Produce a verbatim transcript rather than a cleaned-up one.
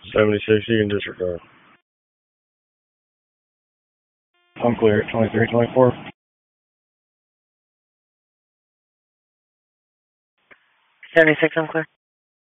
seventy-six, you can disregard. I'm clear at twenty-three twenty-four. seventy-six, I'm clear.